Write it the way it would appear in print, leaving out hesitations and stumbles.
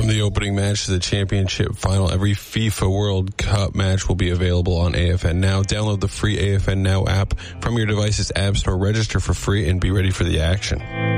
From the opening match to the championship final, every FIFA World Cup match will be available on AFN Now. Download the free AFN Now app from your device's app store, register for free, and be ready for the action.